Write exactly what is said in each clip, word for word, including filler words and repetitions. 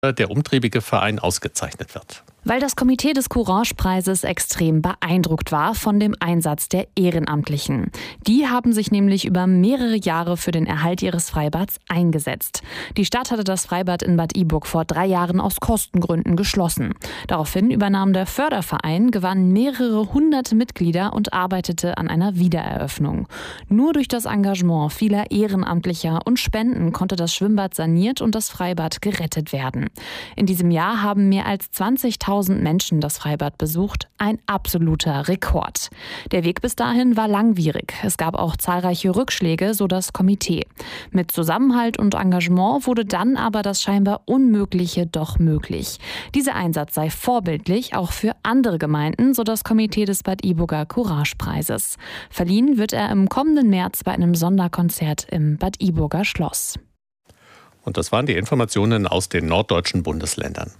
der umtriebige Verein ausgezeichnet wird. Weil das Komitee des Courage-Preises extrem beeindruckt war von dem Einsatz der Ehrenamtlichen. Die haben sich nämlich über mehrere Jahre für den Erhalt ihres Freibads eingesetzt. Die Stadt hatte das Freibad in Bad Iburg vor drei Jahren aus Kostengründen geschlossen. Daraufhin übernahm der Förderverein, gewann mehrere hundert Mitglieder und arbeitete an einer Wiedereröffnung. Nur durch das Engagement vieler Ehrenamtlicher und Spenden konnte das Schwimmbad saniert und das Freibad gerettet werden. In diesem Jahr haben mehr als zwanzigtausend Menschen das Freibad besucht, ein absoluter Rekord. Der Weg bis dahin war langwierig. Es gab auch zahlreiche Rückschläge, so das Komitee. Mit Zusammenhalt und Engagement wurde dann aber das scheinbar Unmögliche doch möglich. Dieser Einsatz sei vorbildlich, auch für andere Gemeinden, so das Komitee des Bad Iburger Courage-Preises. Verliehen wird er im kommenden März bei einem Sonderkonzert im Bad Iburger Schloss. Und das waren die Informationen aus den norddeutschen Bundesländern.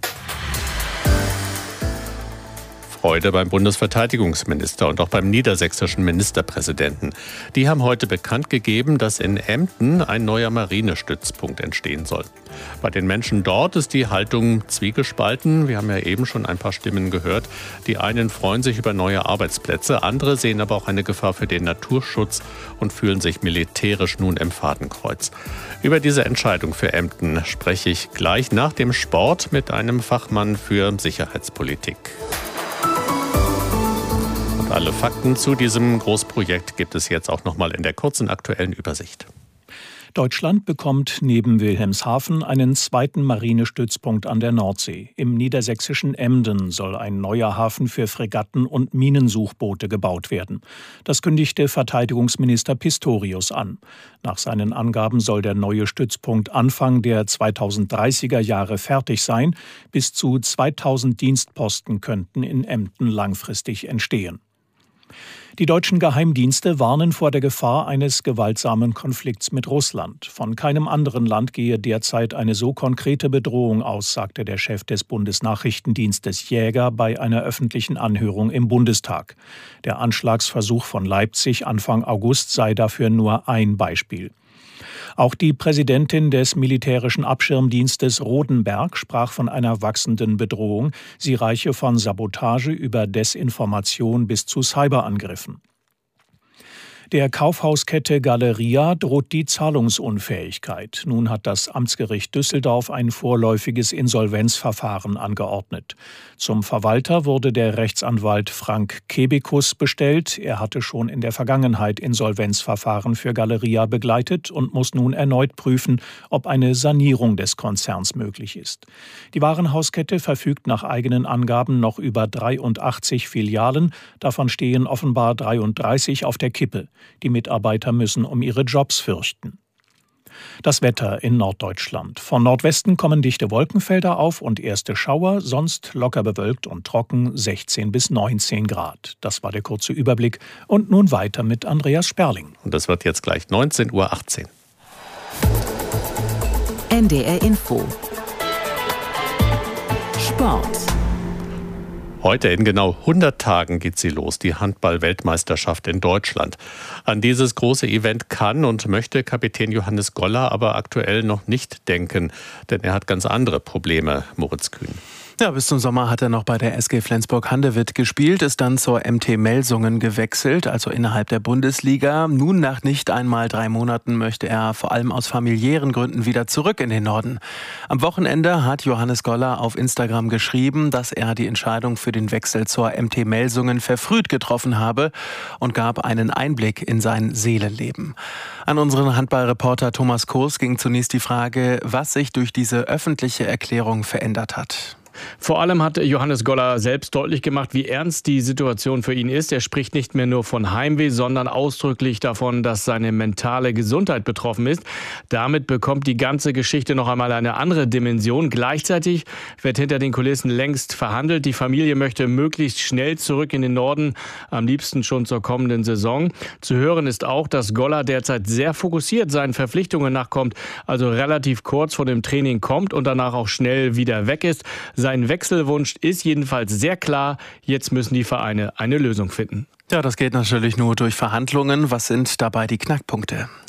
Freude beim Bundesverteidigungsminister und auch beim niedersächsischen Ministerpräsidenten. Die haben heute bekannt gegeben, dass in Emden ein neuer Marinestützpunkt entstehen soll. Bei den Menschen dort ist die Haltung zwiegespalten. Wir haben ja eben schon ein paar Stimmen gehört. Die einen freuen sich über neue Arbeitsplätze, andere sehen aber auch eine Gefahr für den Naturschutz und fühlen sich militärisch nun im Fadenkreuz. Über diese Entscheidung für Emden spreche ich gleich nach dem Sport mit einem Fachmann für Sicherheitspolitik. Alle Fakten zu diesem Großprojekt gibt es jetzt auch noch mal in der kurzen aktuellen Übersicht. Deutschland bekommt neben Wilhelmshaven einen zweiten Marinestützpunkt an der Nordsee. Im niedersächsischen Emden soll ein neuer Hafen für Fregatten und Minensuchboote gebaut werden. Das kündigte Verteidigungsminister Pistorius an. Nach seinen Angaben soll der neue Stützpunkt Anfang der zweitausenddreißiger Jahre fertig sein. Bis zu zweitausend Dienstposten könnten in Emden langfristig entstehen. Die deutschen Geheimdienste warnen vor der Gefahr eines gewaltsamen Konflikts mit Russland. Von keinem anderen Land gehe derzeit eine so konkrete Bedrohung aus, sagte der Chef des Bundesnachrichtendienstes Jäger bei einer öffentlichen Anhörung im Bundestag. Der Anschlagsversuch von Leipzig Anfang August sei dafür nur ein Beispiel. Auch die Präsidentin des militärischen Abschirmdienstes Rodenberg sprach von einer wachsenden Bedrohung. Sie reiche von Sabotage über Desinformation bis zu Cyberangriffen. Der Kaufhauskette Galeria droht die Zahlungsunfähigkeit. Nun hat das Amtsgericht Düsseldorf ein vorläufiges Insolvenzverfahren angeordnet. Zum Verwalter wurde der Rechtsanwalt Frank Kebekus bestellt. Er hatte schon in der Vergangenheit Insolvenzverfahren für Galeria begleitet und muss nun erneut prüfen, ob eine Sanierung des Konzerns möglich ist. Die Warenhauskette verfügt nach eigenen Angaben noch über dreiundachtzig Filialen. Davon stehen offenbar dreiunddreißig auf der Kippe. Die Mitarbeiter müssen um ihre Jobs fürchten. Das Wetter in Norddeutschland. Von Nordwesten kommen dichte Wolkenfelder auf und erste Schauer, sonst locker bewölkt und trocken, sechzehn bis neunzehn Grad. Das war der kurze Überblick. Und nun weiter mit Andreas Sperling. Und das wird jetzt gleich neunzehn Uhr achtzehn. N D R Info. Sport. Heute in genau hundert Tagen geht sie los, die Handball-Weltmeisterschaft in Deutschland. An dieses große Event kann und möchte Kapitän Johannes Goller aber aktuell noch nicht denken, denn er hat ganz andere Probleme, Moritz Kühn. Ja, bis zum Sommer hat er noch bei der S G Flensburg-Handewitt gespielt, ist dann zur M T Melsungen gewechselt, also innerhalb der Bundesliga. Nun, nach nicht einmal drei Monaten, möchte er vor allem aus familiären Gründen wieder zurück in den Norden. Am Wochenende hat Johannes Goller auf Instagram geschrieben, dass er die Entscheidung für den Wechsel zur M T Melsungen verfrüht getroffen habe und gab einen Einblick in sein Seelenleben. An unseren Handballreporter Thomas Kurs ging zunächst die Frage, was sich durch diese öffentliche Erklärung verändert hat. Vor allem hat Johannes Goller selbst deutlich gemacht, wie ernst die Situation für ihn ist. Er spricht nicht mehr nur von Heimweh, sondern ausdrücklich davon, dass seine mentale Gesundheit betroffen ist. Damit bekommt die ganze Geschichte noch einmal eine andere Dimension. Gleichzeitig wird hinter den Kulissen längst verhandelt. Die Familie möchte möglichst schnell zurück in den Norden, am liebsten schon zur kommenden Saison. Zu hören ist auch, dass Goller derzeit sehr fokussiert seinen Verpflichtungen nachkommt, also relativ kurz vor dem Training kommt und danach auch schnell wieder weg ist. Sein Wechselwunsch ist jedenfalls sehr klar. Jetzt müssen die Vereine eine Lösung finden. Ja, das geht natürlich nur durch Verhandlungen. Was sind dabei die Knackpunkte?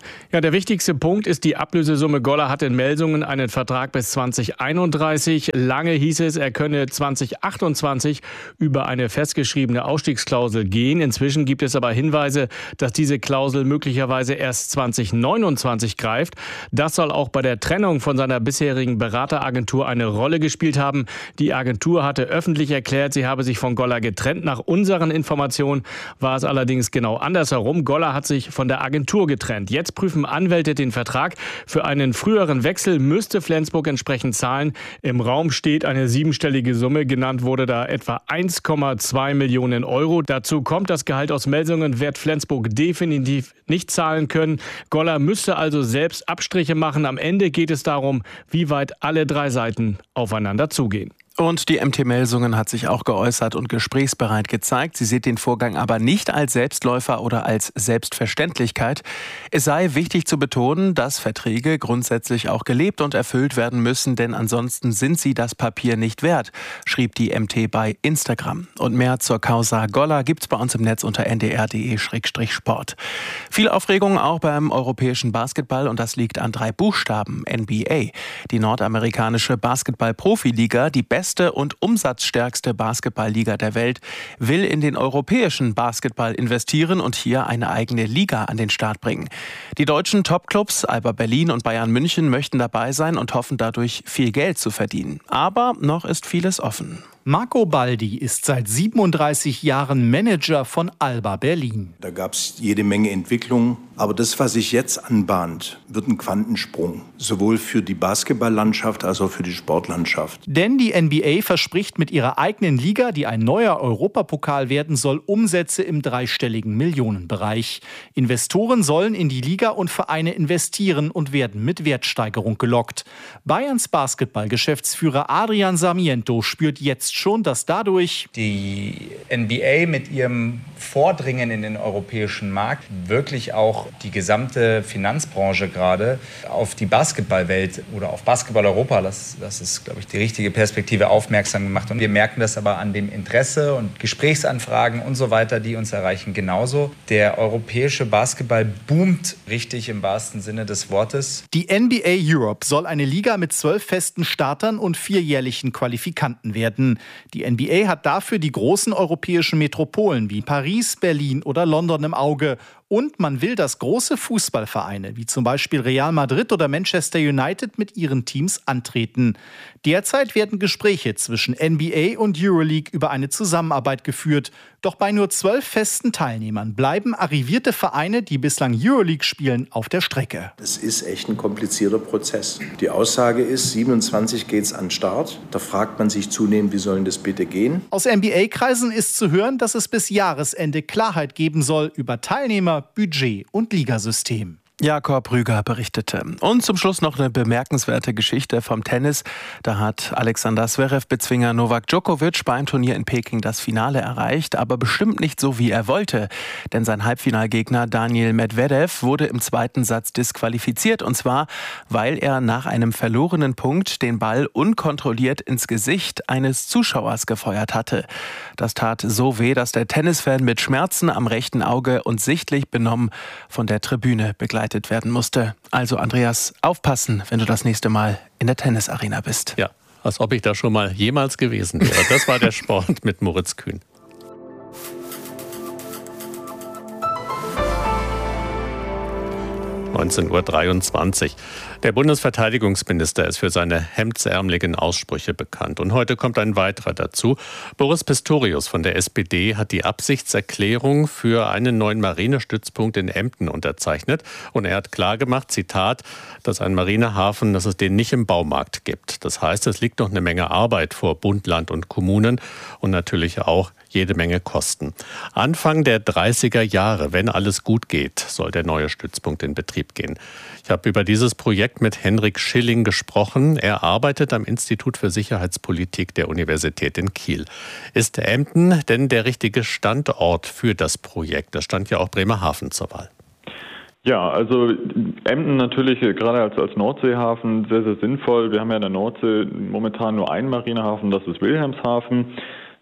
Ja, der wichtigste Punkt ist die Ablösesumme. Golla hat in Melsungen einen Vertrag bis zwanzig einunddreißig. Lange hieß es, er könne zwanzig achtundzwanzig über eine festgeschriebene Ausstiegsklausel gehen. Inzwischen gibt es aber Hinweise, dass diese Klausel möglicherweise erst zwanzig neunundzwanzig greift. Das soll auch bei der Trennung von seiner bisherigen Berateragentur eine Rolle gespielt haben. Die Agentur hatte öffentlich erklärt, sie habe sich von Golla getrennt. Nach unseren Informationen war es allerdings genau andersherum. Golla hat sich von der Agentur getrennt. Jetzt prüfen Anwälte den Vertrag. Für einen früheren Wechsel müsste Flensburg entsprechend zahlen. Im Raum steht eine siebenstellige Summe. Genannt wurde da etwa eins Komma zwei Millionen Euro. Dazu kommt, das Gehalt aus Melsungen wird Flensburg definitiv nicht zahlen können. Golla müsste also selbst Abstriche machen. Am Ende geht es darum, wie weit alle drei Seiten aufeinander zugehen. Und die M T Melsungen hat sich auch geäußert und gesprächsbereit gezeigt. Sie sieht den Vorgang aber nicht als Selbstläufer oder als Selbstverständlichkeit. Es sei wichtig zu betonen, dass Verträge grundsätzlich auch gelebt und erfüllt werden müssen, denn ansonsten sind sie das Papier nicht wert, schrieb die M T bei Instagram. Und mehr zur Causa Golla gibt's bei uns im Netz unter n d r punkt d e Schrägstrich sport. Viel Aufregung auch beim europäischen Basketball und das liegt an drei Buchstaben: N B A. Die nordamerikanische Basketball-Profiliga, die beste und umsatzstärkste Basketballliga der Welt, will in den europäischen Basketball investieren und hier eine eigene Liga an den Start bringen. Die deutschen Topclubs Alba Berlin und Bayern München möchten dabei sein und hoffen dadurch viel Geld zu verdienen. Aber noch ist vieles offen. Marco Baldi ist seit siebenunddreißig Jahren Manager von Alba Berlin. Da gab es jede Menge Entwicklungen. Aber das, was sich jetzt anbahnt, wird ein Quantensprung. Sowohl für die Basketballlandschaft als auch für die Sportlandschaft. Denn die N B A verspricht mit ihrer eigenen Liga, die ein neuer Europapokal werden soll, Umsätze im dreistelligen Millionenbereich. Investoren sollen in die Liga und Vereine investieren und werden mit Wertsteigerung gelockt. Bayerns Basketballgeschäftsführer Adrian Sarmiento spürt jetzt schon, dass dadurch die N B A mit ihrem Vordringen in den europäischen Markt wirklich auch die gesamte Finanzbranche gerade auf die Basketballwelt oder auf Basketball Europa, das, das ist, glaube ich, die richtige Perspektive, aufmerksam gemacht. Und wir merken das aber an dem Interesse und Gesprächsanfragen und so weiter, die uns erreichen, genauso. Der europäische Basketball boomt richtig im wahrsten Sinne des Wortes. Die N B A Europe soll eine Liga mit zwölf festen Startern und vier jährlichen Qualifikanten werden. Die N B A hat dafür die großen europäischen Metropolen wie Paris, Berlin oder London im Auge. Und man will, dass große Fußballvereine wie zum Beispiel Real Madrid oder Manchester United mit ihren Teams antreten. Derzeit werden Gespräche zwischen N B A und Euroleague über eine Zusammenarbeit geführt. Doch bei nur zwölf festen Teilnehmern bleiben arrivierte Vereine, die bislang Euroleague spielen, auf der Strecke. Das ist echt ein komplizierter Prozess. Die Aussage ist, siebenundzwanzig geht's an den Start. Da fragt man sich zunehmend, wie soll das bitte gehen? Aus N B A-Kreisen ist zu hören, dass es bis Jahresende Klarheit geben soll über Teilnehmer, Budget und Ligasystem. Jakob Rüger berichtete. Und zum Schluss noch eine bemerkenswerte Geschichte vom Tennis. Da hat Alexander Zverev-Bezwinger Novak Djokovic beim Turnier in Peking das Finale erreicht, aber bestimmt nicht so, wie er wollte. Denn sein Halbfinalgegner Daniil Medvedev wurde im zweiten Satz disqualifiziert. Und zwar, weil er nach einem verlorenen Punkt den Ball unkontrolliert ins Gesicht eines Zuschauers gefeuert hatte. Das tat so weh, dass der Tennisfan mit Schmerzen am rechten Auge und sichtlich benommen von der Tribüne begleitet werden musste. Also Andreas, aufpassen, wenn du das nächste Mal in der Tennisarena bist. Ja, als ob ich da schon mal jemals gewesen wäre. Das war der Sport mit Moritz Kühn. neunzehn Uhr dreiundzwanzig. Der Bundesverteidigungsminister ist für seine hemdsärmeligen Aussprüche bekannt. Und heute kommt ein weiterer dazu. Boris Pistorius von der S P D hat die Absichtserklärung für einen neuen Marinestützpunkt in Emden unterzeichnet. Und er hat klargemacht, Zitat, dass ein Marinehafen, dass es den nicht im Baumarkt gibt. Das heißt, es liegt noch eine Menge Arbeit vor Bund, Land und Kommunen und natürlich auch jede Menge Kosten. Anfang der dreißiger Jahre, wenn alles gut geht, soll der neue Stützpunkt in Betrieb gehen. Ich habe über dieses Projekt mit Henrik Schilling gesprochen. Er arbeitet am Institut für Sicherheitspolitik der Universität in Kiel. Ist Emden denn der richtige Standort für das Projekt? Da stand ja auch Bremerhaven zur Wahl. Ja, also Emden natürlich gerade als, als Nordseehafen sehr, sehr sinnvoll. Wir haben ja in der Nordsee momentan nur einen Marinehafen, das ist Wilhelmshaven.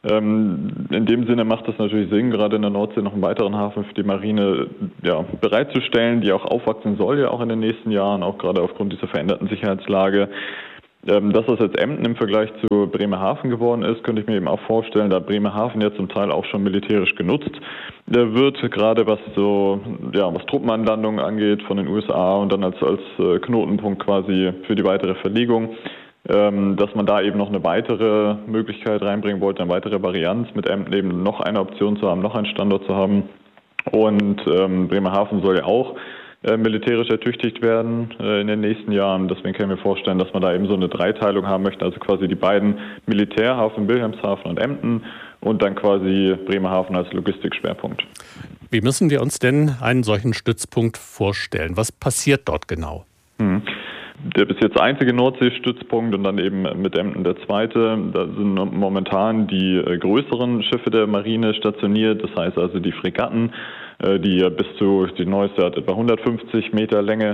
In dem Sinne macht es natürlich Sinn, gerade in der Nordsee noch einen weiteren Hafen für die Marine ja, bereitzustellen, die auch aufwachsen soll, ja auch in den nächsten Jahren, auch gerade aufgrund dieser veränderten Sicherheitslage. Dass das jetzt Emden im Vergleich zu Bremerhaven geworden ist, könnte ich mir eben auch vorstellen, da Bremerhaven ja zum Teil auch schon militärisch genutzt wird, gerade was so ja was Truppenanlandungen angeht von den U S A und dann als als Knotenpunkt quasi für die weitere Verlegung. Dass man da eben noch eine weitere Möglichkeit reinbringen wollte, eine weitere Varianz mit Emden eben noch eine Option zu haben, noch einen Standort zu haben. Und ähm, Bremerhaven soll ja auch äh, militärisch ertüchtigt werden äh, in den nächsten Jahren. Deswegen kann ich mir vorstellen, dass man da eben so eine Dreiteilung haben möchte, also quasi die beiden Militärhafen, Wilhelmshaven und Emden und dann quasi Bremerhaven als Logistikschwerpunkt. Wie müssen wir uns denn einen solchen Stützpunkt vorstellen? Was passiert dort genau? Hm. Der bis jetzt einzige Nordseestützpunkt und dann eben mit Emden der zweite. Da sind momentan die größeren Schiffe der Marine stationiert. Das heißt also die Fregatten, die bis zu, die neueste hat etwa hundertfünfzig Meter Länge.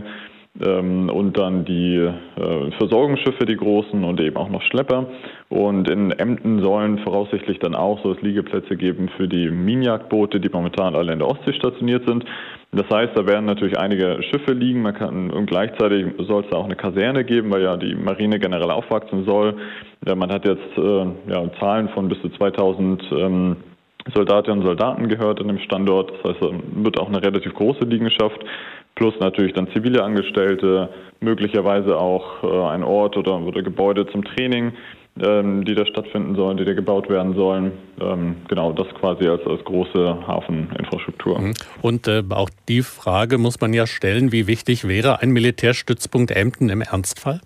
Und dann die Versorgungsschiffe, die großen und eben auch noch Schlepper. Und in Emden sollen voraussichtlich dann auch so Liegeplätze geben für die Minenjagdboote, die momentan alle in der Ostsee stationiert sind. Das heißt, da werden natürlich einige Schiffe liegen. Man kann, und gleichzeitig soll es da auch eine Kaserne geben, weil ja die Marine generell aufwachsen soll. Ja, man hat jetzt äh, ja, Zahlen von bis zu zweitausend ähm, Soldatinnen und Soldaten gehört an dem Standort. Das heißt, es wird auch eine relativ große Liegenschaft. Plus natürlich dann zivile Angestellte, möglicherweise auch äh, ein Ort oder, oder Gebäude zum Training, ähm, die da stattfinden sollen, die da gebaut werden sollen. Ähm, genau, das quasi als, als große Hafeninfrastruktur. Und äh, auch die Frage muss man ja stellen, wie wichtig wäre ein Militärstützpunkt Emden im Ernstfall?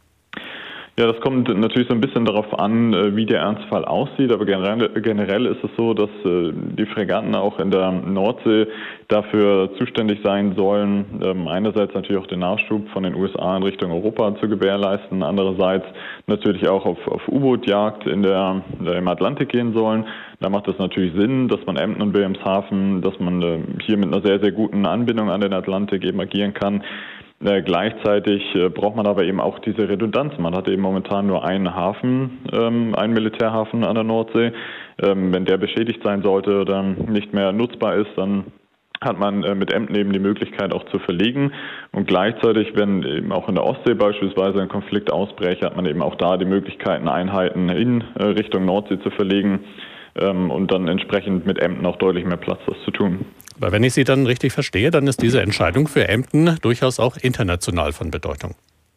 Ja, das kommt natürlich so ein bisschen darauf an, wie der Ernstfall aussieht, aber generell, generell ist es so, dass die Fregatten auch in der Nordsee dafür zuständig sein sollen, einerseits natürlich auch den Nachschub von den U S A in Richtung Europa zu gewährleisten, andererseits natürlich auch auf, auf U-Boot-Jagd in der, im Atlantik gehen sollen. Da macht es natürlich Sinn, dass man Emden und Wilhelmshaven, dass man hier mit einer sehr, sehr guten Anbindung an den Atlantik eben agieren kann. Äh, gleichzeitig äh, braucht man aber eben auch diese Redundanz. Man hat eben momentan nur einen Hafen, ähm, einen Militärhafen an der Nordsee. Ähm, wenn der beschädigt sein sollte oder nicht mehr nutzbar ist, dann hat man äh, mit Emden eben die Möglichkeit auch zu verlegen. Und gleichzeitig, wenn eben auch in der Ostsee beispielsweise ein Konflikt ausbräche, hat man eben auch da die Möglichkeiten, Einheiten in äh, Richtung Nordsee zu verlegen ähm, und dann entsprechend mit Emden auch deutlich mehr Platz, das zu tun. Aber wenn ich Sie dann richtig verstehe, dann ist diese Entscheidung für Emden durchaus auch international von Bedeutung.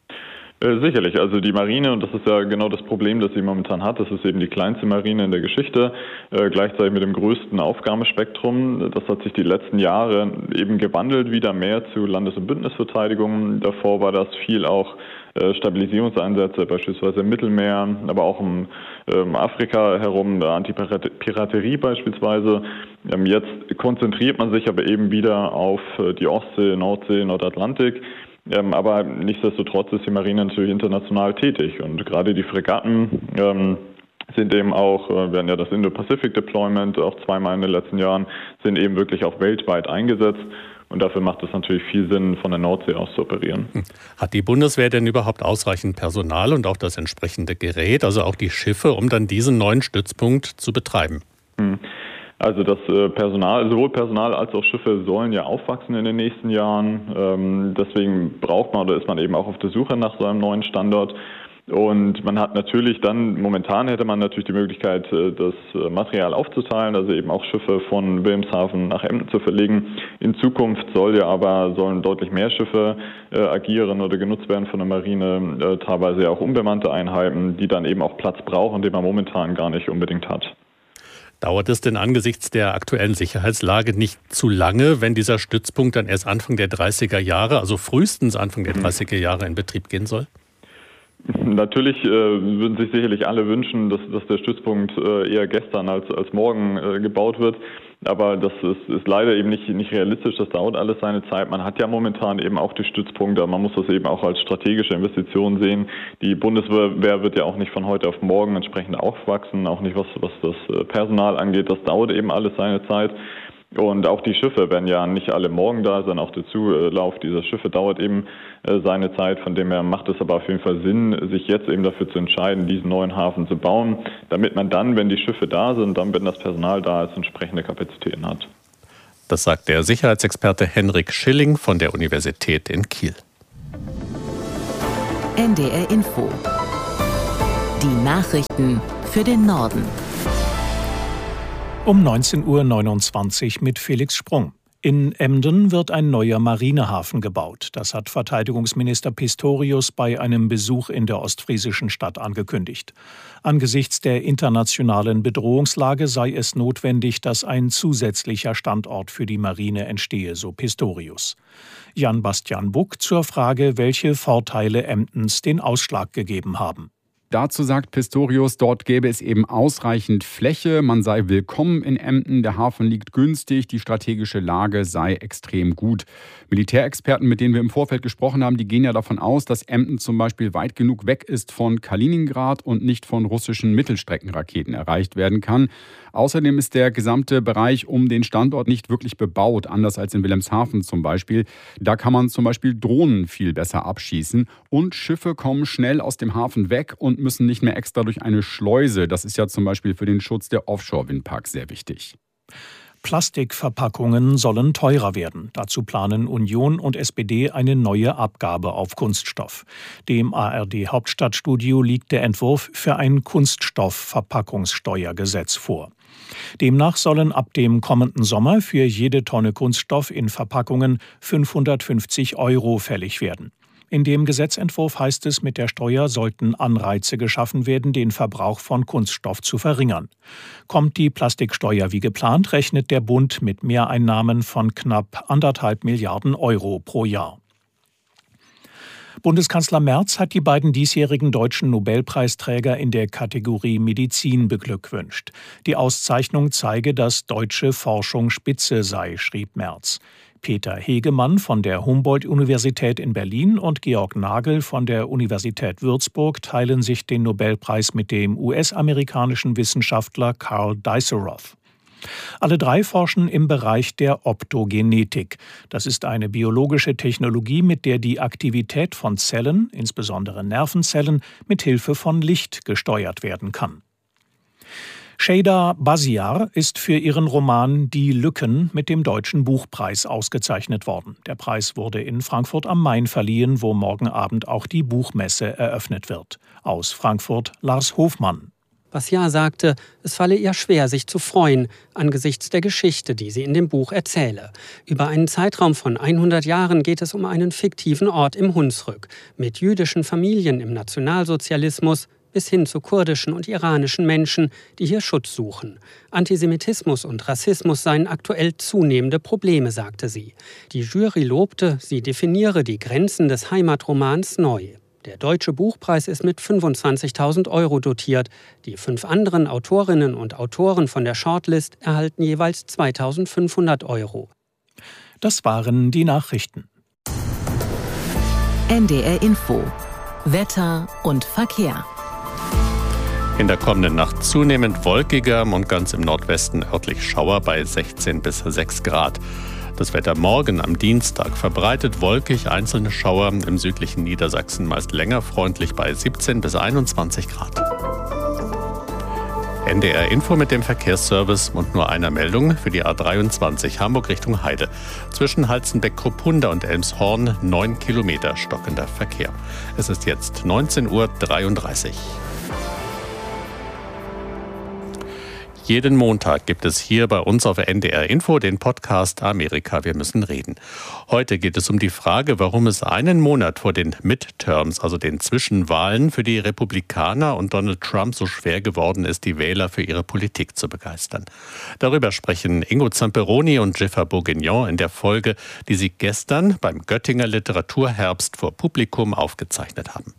Äh, sicherlich. Also die Marine, und das ist ja genau das Problem, das sie momentan hat, das ist eben die kleinste Marine in der Geschichte, äh, gleichzeitig mit dem größten Aufgabenspektrum. Das hat sich die letzten Jahre eben gewandelt, wieder mehr zu Landes- und Bündnisverteidigung. Davor war das viel auch äh, Stabilisierungseinsätze, beispielsweise im Mittelmeer, aber auch im ähm, Afrika herum, Antipiraterie beispielsweise. Ähm, jetzt konzentriert man sich aber eben wieder auf äh, die Ostsee, Nordsee, Nordatlantik. Ähm, aber nichtsdestotrotz ist die Marine natürlich international tätig und gerade die Fregatten ähm, sind eben auch, äh, wir hatten ja das Indo-Pacific-Deployment auch zweimal in den letzten Jahren, sind eben wirklich auch weltweit eingesetzt und dafür macht es natürlich viel Sinn, von der Nordsee aus zu operieren. Hat die Bundeswehr denn überhaupt ausreichend Personal und auch das entsprechende Gerät, also auch die Schiffe, um dann diesen neuen Stützpunkt zu betreiben? Hm. Also das Personal, sowohl Personal als auch Schiffe sollen ja aufwachsen in den nächsten Jahren. Ähm, deswegen braucht man oder ist man eben auch auf der Suche nach so einem neuen Standort. Und man hat natürlich dann, momentan hätte man natürlich die Möglichkeit, das Material aufzuteilen, also eben auch Schiffe von Wilhelmshaven nach Emden zu verlegen. In Zukunft soll ja aber, sollen deutlich mehr Schiffe äh, agieren oder genutzt werden von der Marine, äh, teilweise ja auch unbemannte Einheiten, die dann eben auch Platz brauchen, den man momentan gar nicht unbedingt hat. Dauert es denn angesichts der aktuellen Sicherheitslage nicht zu lange, wenn dieser Stützpunkt dann erst Anfang der dreißiger Jahre, also frühestens Anfang der dreißiger Jahre in Betrieb gehen soll? Natürlich äh, würden sich sicherlich alle wünschen, dass, dass der Stützpunkt äh, eher gestern als, als morgen äh, gebaut wird. Aber das ist, ist leider eben nicht, nicht realistisch. Das dauert alles seine Zeit. Man hat ja momentan eben auch die Stützpunkte. Man muss das eben auch als strategische Investition sehen. Die Bundeswehr wird ja auch nicht von heute auf morgen entsprechend aufwachsen. Auch nicht was, was das Personal angeht. Das dauert eben alles seine Zeit. Und auch die Schiffe werden ja nicht alle morgen da, sondern auch der Zulauf dieser Schiffe dauert eben äh, seine Zeit. Von dem her macht es aber auf jeden Fall Sinn, sich jetzt eben dafür zu entscheiden, diesen neuen Hafen zu bauen. damit man dann, wenn die Schiffe da sind, dann, wenn das Personal da ist, entsprechende Kapazitäten hat. Das sagt der Sicherheitsexperte Henrik Schilling von der Universität in Kiel. N D R Info. Die Nachrichten für den Norden. Um neunzehn Uhr neunundzwanzig mit Felix Sprung. In Emden wird ein neuer Marinehafen gebaut. Das hat Verteidigungsminister Pistorius bei einem Besuch in der ostfriesischen Stadt angekündigt. Angesichts der internationalen Bedrohungslage sei es notwendig, dass ein zusätzlicher Standort für die Marine entstehe, so Pistorius. Jan Bastian Buck zur Frage, welche Vorteile Emdens den Ausschlag gegeben haben. Dazu sagt Pistorius, dort gäbe es eben ausreichend Fläche, man sei willkommen in Emden, der Hafen liegt günstig, die strategische Lage sei extrem gut. Militärexperten, mit denen wir im Vorfeld gesprochen haben, die gehen ja davon aus, dass Emden zum Beispiel weit genug weg ist von Kaliningrad und nicht von russischen Mittelstreckenraketen erreicht werden kann. Außerdem ist der gesamte Bereich um den Standort nicht wirklich bebaut, anders als in Wilhelmshaven zum Beispiel. Da kann man zum Beispiel Drohnen viel besser abschießen und Schiffe kommen schnell aus dem Hafen weg und müssen nicht mehr extra durch eine Schleuse. Das ist ja zum Beispiel für den Schutz der Offshore-Windparks sehr wichtig. Plastikverpackungen sollen teurer werden. Dazu planen Union und S P D eine neue Abgabe auf Kunststoff. Dem A R D-Hauptstadtstudio liegt der Entwurf für ein Kunststoffverpackungssteuergesetz vor. Demnach sollen ab dem kommenden Sommer für jede Tonne Kunststoff in Verpackungen fünfhundertfünfzig Euro fällig werden. In dem Gesetzentwurf heißt es, mit der Steuer sollten Anreize geschaffen werden, den Verbrauch von Kunststoff zu verringern. Kommt die Plastiksteuer wie geplant, rechnet der Bund mit Mehreinnahmen von knapp anderthalb Milliarden Euro pro Jahr. Bundeskanzler Merz hat die beiden diesjährigen deutschen Nobelpreisträger in der Kategorie Medizin beglückwünscht. Die Auszeichnung zeige, dass deutsche Forschung Spitze sei, schrieb Merz. Peter Hegemann von der Humboldt-Universität in Berlin und Georg Nagel von der Universität Würzburg teilen sich den Nobelpreis mit dem U S-amerikanischen Wissenschaftler Carl Diceroth. Alle drei forschen im Bereich der Optogenetik. Das ist eine biologische Technologie, mit der die Aktivität von Zellen, insbesondere Nervenzellen, mit Hilfe von Licht gesteuert werden kann. Şeyda Basiar ist für ihren Roman Die Lücken mit dem Deutschen Buchpreis ausgezeichnet worden. Der Preis wurde in Frankfurt am Main verliehen, wo morgen Abend auch die Buchmesse eröffnet wird. Aus Frankfurt Lars Hofmann. Basiar sagte, es falle ihr schwer, sich zu freuen, angesichts der Geschichte, die sie in dem Buch erzähle. Über einen Zeitraum von hundert Jahren geht es um einen fiktiven Ort im Hunsrück, mit jüdischen Familien im Nationalsozialismus, bis hin zu kurdischen und iranischen Menschen, die hier Schutz suchen. Antisemitismus und Rassismus seien aktuell zunehmende Probleme, sagte sie. Die Jury lobte, sie definiere die Grenzen des Heimatromans neu. Der Deutsche Buchpreis ist mit fünfundzwanzigtausend Euro dotiert. Die fünf anderen Autorinnen und Autoren von der Shortlist erhalten jeweils zweitausendfünfhundert Euro. Das waren die Nachrichten. N D R Info. Wetter und Verkehr. In der kommenden Nacht zunehmend wolkiger und ganz im Nordwesten örtlich Schauer bei sechzehn bis sechs Grad. Das Wetter morgen am Dienstag verbreitet wolkig, einzelne Schauer im südlichen Niedersachsen meist länger freundlich bei siebzehn bis einundzwanzig Grad. N D R Info mit dem Verkehrsservice und nur einer Meldung für die A dreiundzwanzig Hamburg Richtung Heide. Zwischen Halstenbeck-Kruppunda und Elmshorn neun Kilometer stockender Verkehr. Es ist jetzt neunzehn Uhr dreiunddreißig. Jeden Montag gibt es hier bei uns auf N D R Info den Podcast Amerika, wir müssen reden. Heute geht es um die Frage, warum es einen Monat vor den Midterms, also den Zwischenwahlen, für die Republikaner und Donald Trump so schwer geworden ist, die Wähler für ihre Politik zu begeistern. Darüber sprechen Ingo Zamperoni und Jennifer Bourguignon in der Folge, die sie gestern beim Göttinger Literaturherbst vor Publikum aufgezeichnet haben.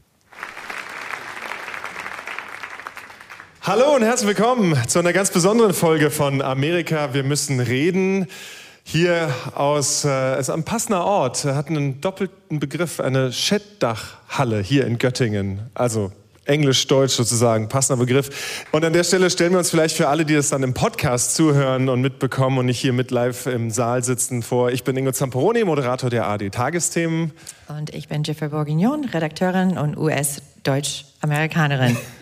Hallo und herzlich willkommen zu einer ganz besonderen Folge von Amerika, wir müssen reden. Hier aus, äh, ist ein passender Ort, hat einen doppelten Begriff, eine Schettdachhalle hier in Göttingen. Also Englisch-Deutsch sozusagen, passender Begriff. Und an der Stelle stellen wir uns vielleicht für alle, die das dann im Podcast zuhören und mitbekommen und nicht hier mit live im Saal sitzen, vor. Ich bin Ingo Zamperoni, Moderator der A R D-Tagesthemen. Und ich bin Jennifer Bourguignon, Redakteurin und U S-Deutsch-Amerikanerin.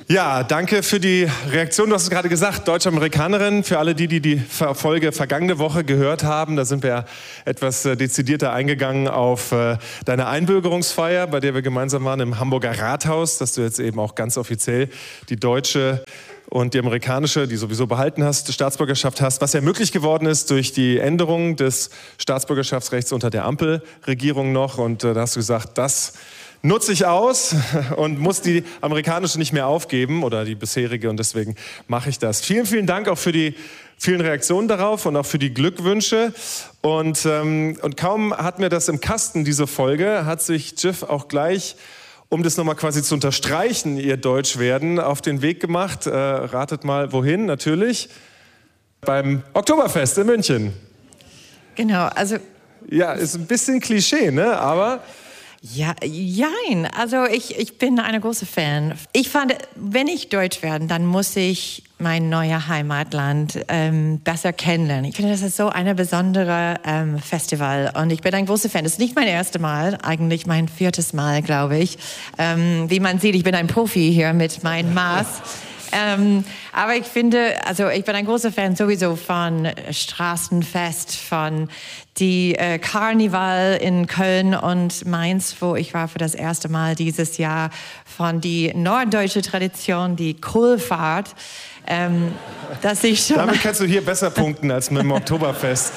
Ja, danke für die Reaktion. Du hast es gerade gesagt, Deutsch-Amerikanerin. Für alle die, die die Folge vergangene Woche gehört haben, da sind wir etwas dezidierter eingegangen auf äh, deine Einbürgerungsfeier, bei der wir gemeinsam waren im Hamburger Rathaus, dass du jetzt eben auch ganz offiziell die deutsche und die amerikanische, die sowieso behalten hast, Staatsbürgerschaft hast, was ja möglich geworden ist durch die Änderung des Staatsbürgerschaftsrechts unter der Ampelregierung noch. Und äh, da hast du gesagt, das nutze ich aus und muss die amerikanische nicht mehr aufgeben oder die bisherige, und deswegen mache ich das. Vielen, vielen Dank auch für die vielen Reaktionen darauf und auch für die Glückwünsche. Und, ähm, und kaum hatten wir das im Kasten, diese Folge, hat sich Jiff auch gleich, um das nochmal quasi zu unterstreichen, ihr Deutschwerden, auf den Weg gemacht. Äh, ratet mal, wohin? Natürlich beim Oktoberfest in München. Genau, also... Ja, ist ein bisschen Klischee, ne? Aber... Ja, jein. Also ich, ich bin eine große Fan. Ich fand, wenn ich Deutsch werde, dann muss ich mein neues Heimatland ähm, besser kennenlernen. Ich finde, das ist so ein besonderes ähm, Festival und ich bin ein großer Fan. Das ist nicht mein erstes Mal, eigentlich mein viertes Mal, glaube ich. Ähm, wie man sieht, ich bin ein Profi hier mit meinem Maß. Ähm, aber ich finde, also ich bin ein großer Fan sowieso von Straßenfest, von die äh, Karneval in Köln und Mainz, wo ich war für das erste Mal dieses Jahr, von die norddeutsche Tradition, die Kohlfahrt. Ähm, dass ich schon Damit kannst du hier besser punkten als mit dem Oktoberfest.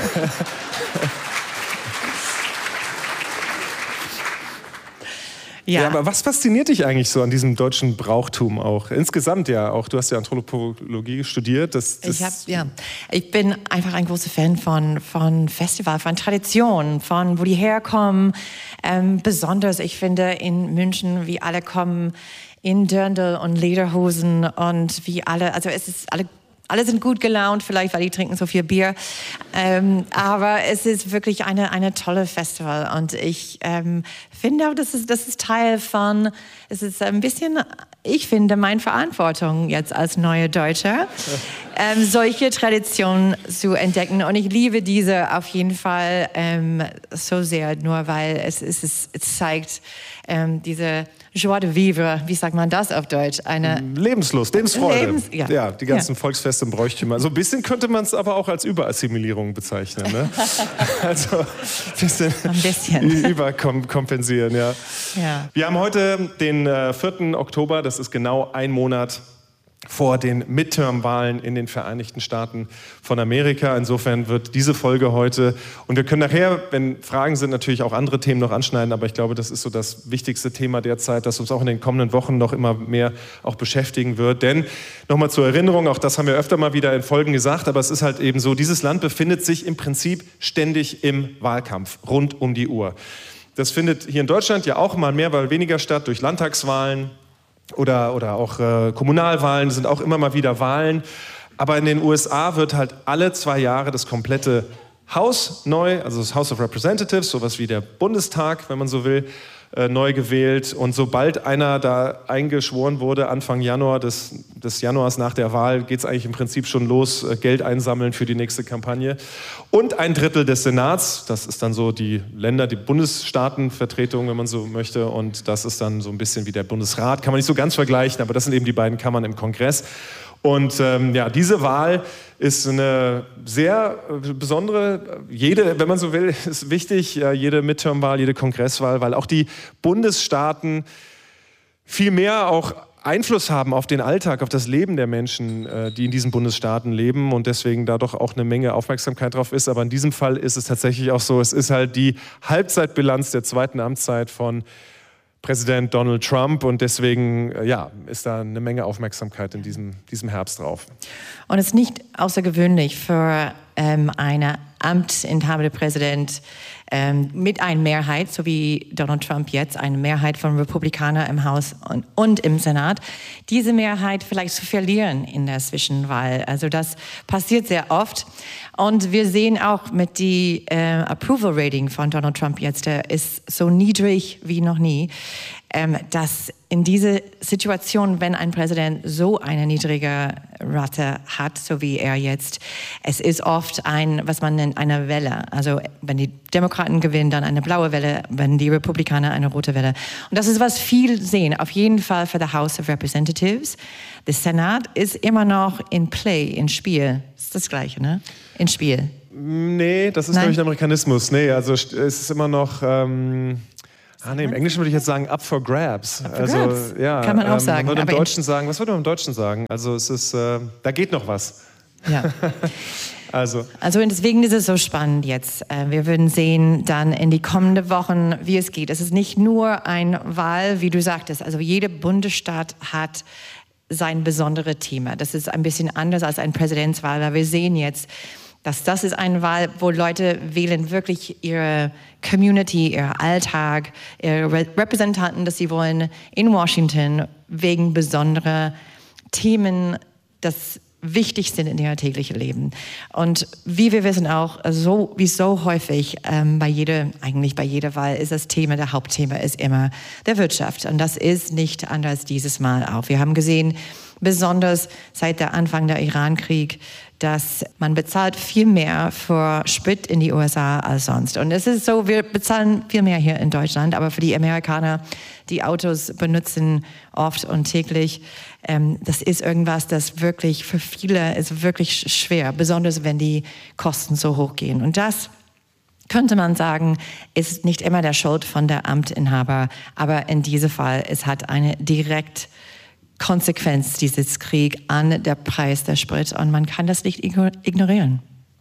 Ja. ja, aber was fasziniert dich eigentlich so an diesem deutschen Brauchtum auch? Insgesamt ja auch. Du hast ja Anthropologie studiert. Das, das ich, hab, ja. ich bin einfach ein großer Fan von, von Festival, von Tradition, von wo die herkommen. Ähm, besonders, ich finde, in München, wie alle kommen in Dirndl und Lederhosen und wie alle, also es ist alle Alle sind gut gelaunt, vielleicht, weil die trinken so viel Bier. Ähm, aber es ist wirklich eine, eine tolle Festival. Und ich ähm, finde auch, das ist, das ist Teil von, es ist ein bisschen, ich finde, meine Verantwortung jetzt als neue Deutsche, ähm, solche Traditionen zu entdecken. Und ich liebe diese auf jeden Fall ähm, so sehr, nur weil es, es, es zeigt ähm, diese Joie de vivre, wie sagt man das auf Deutsch? Eine Lebenslust, Lebensfreude. Lebens, ja. ja, die ganzen ja. Volksfeste und Bräuchtümer. So ein bisschen könnte man es aber auch als Überassimilierung bezeichnen. Ne? Also ein bisschen, ein bisschen. überkompensieren. Ja. Ja. Wir haben heute den äh, vierten Oktober, das ist genau ein Monat vor den Midterm-Wahlen in den Vereinigten Staaten von Amerika. Insofern wird diese Folge heute, und wir können nachher, wenn Fragen sind, natürlich auch andere Themen noch anschneiden, aber ich glaube, das ist so das wichtigste Thema derzeit, das uns auch in den kommenden Wochen noch immer mehr auch beschäftigen wird. Denn, nochmal zur Erinnerung, auch das haben wir öfter mal wieder in Folgen gesagt, aber es ist halt eben so, dieses Land befindet sich im Prinzip ständig im Wahlkampf, rund um die Uhr. Das findet hier in Deutschland ja auch mal mehr, weil weniger statt durch Landtagswahlen, Oder, oder auch äh, Kommunalwahlen, sind auch immer mal wieder Wahlen. Aber in den U S A wird halt alle zwei Jahre das komplette Haus neu, also das House of Representatives, sowas wie der Bundestag, wenn man so will, äh, neu gewählt. Und sobald einer da eingeschworen wurde, Anfang Januar des, des Januars nach der Wahl, geht es eigentlich im Prinzip schon los, äh, Geld einsammeln für die nächste Kampagne. Und ein Drittel des Senats, das ist dann so die Länder, die Bundesstaatenvertretung, wenn man so möchte. Und das ist dann so ein bisschen wie der Bundesrat, kann man nicht so ganz vergleichen, aber das sind eben die beiden Kammern im Kongress. Und ähm, ja, diese Wahl ist eine sehr besondere, jede, wenn man so will, ist wichtig, ja, jede Midterm-Wahl, jede Kongresswahl, weil auch die Bundesstaaten viel mehr auch Einfluss haben auf den Alltag, auf das Leben der Menschen, die in diesen Bundesstaaten leben und deswegen da doch auch eine Menge Aufmerksamkeit drauf ist. Aber in diesem Fall ist es tatsächlich auch so, es ist halt die Halbzeitbilanz der zweiten Amtszeit von Präsident Donald Trump und deswegen ja, ist da eine Menge Aufmerksamkeit in diesem, diesem Herbst drauf. Und es ist nicht außergewöhnlich für ähm, eine amtsinhabende Präsident ähm, mit einer Mehrheit, so wie Donald Trump jetzt, eine Mehrheit von Republikanern im Haus und, und im Senat, diese Mehrheit vielleicht zu verlieren in der Zwischenwahl. Also das passiert sehr oft. Und wir sehen auch mit die äh, Approval Rating von Donald Trump jetzt, der ist so niedrig wie noch nie, ähm, dass in diese Situation, wenn ein Präsident so eine niedrige Rate hat, so wie er jetzt, es ist oft ein, was man nennt, eine Welle. Also wenn die Demokraten gewinnen, dann eine blaue Welle, wenn die Republikaner eine rote Welle. Und das ist, was viel sehen, auf jeden Fall für the House of Representatives. Der Senat ist immer noch in Play, in Spiel. Das ist das Gleiche, ne? In Spiel. Nee, das ist, glaube ich, ein Amerikanismus. Nee, also es ist immer noch... Ähm Ah, nee, im Englischen würde ich jetzt sagen, up for grabs. Up for also, grabs. Ja, kann man auch ähm, sagen. Man würde aber im Deutschen sagen, was würde man im Deutschen sagen? Also es ist, äh, da geht noch was. Ja. also. also deswegen ist es so spannend jetzt. Wir würden sehen dann in die kommenden Wochen, wie es geht. Es ist nicht nur eine Wahl, wie du sagtest. Also jeder Bundesstaat hat sein besonderes Thema. Das ist ein bisschen anders als eine Präsidentswahl, weil wir sehen jetzt, dass das ist eine Wahl, wo Leute wählen wirklich ihre Community, ihr Alltag, ihre Repräsentanten, dass sie wollen in Washington wegen besonderer Themen, das wichtig sind in ihrem täglichen Leben. Und wie wir wissen auch, so wie so häufig ähm, bei jeder, eigentlich bei jeder Wahl ist das Thema, der Hauptthema ist immer der Wirtschaft. Und das ist nicht anders dieses Mal auch. Wir haben gesehen, besonders seit der Anfang der Iran-Krieg, dass man bezahlt viel mehr für Sprit in die U S A als sonst. Und es ist so, wir bezahlen viel mehr hier in Deutschland, aber für die Amerikaner, die Autos benutzen oft und täglich, ähm, das ist irgendwas, das wirklich für viele ist wirklich schwer, besonders wenn die Kosten so hoch gehen. Und das könnte man sagen, ist nicht immer der Schuld von der Amtinhaber, aber in diesem Fall, es hat eine direkt Konsequenz dieses Krieg an der Preis der Sprit und man kann das nicht ignorieren.